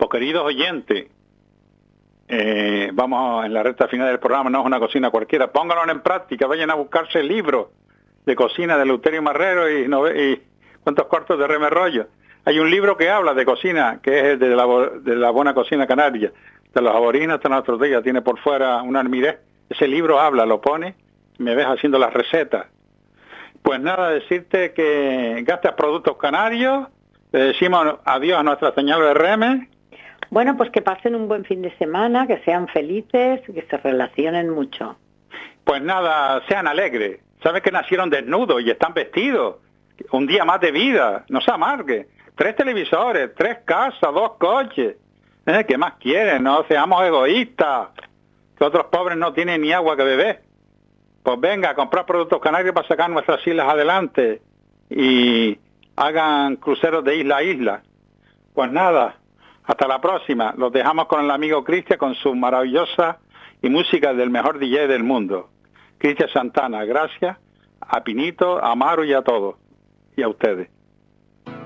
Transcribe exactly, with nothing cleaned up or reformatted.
Pues queridos oyentes, eh, vamos en la recta final del programa, no es una cocina cualquiera, pónganlo en práctica, vayan a buscarse libros de cocina de Eleuterio Marrero y, nove- y cuantos cortos de Reme Rollo. Hay un libro que habla de cocina, que es el de la, de la buena cocina canaria, de los aborígenes hasta nuestros días, tiene por fuera un almirez. Ese libro habla, lo pone, me ves haciendo las recetas. Pues nada, decirte que gastas productos canarios, le decimos adiós a nuestra señal de Reme. Bueno, pues que pasen un buen fin de semana, que sean felices, que se relacionen mucho. Pues nada, sean alegres. Sabes que nacieron desnudos y están vestidos. Un día más de vida, no se amargue. Tres televisores, tres casas, dos coches. ¿Eh? ¿Qué más quieren? No seamos egoístas. Que otros pobres no tienen ni agua que beber. Pues venga, a comprar productos canarios para sacar nuestras islas adelante y hagan cruceros de isla a isla. Pues nada, hasta la próxima. Los dejamos con el amigo Cristian con su maravillosa y música del mejor D J del mundo. Cristian Santana, gracias a Pinito, a Amaro y a todos. Y a ustedes.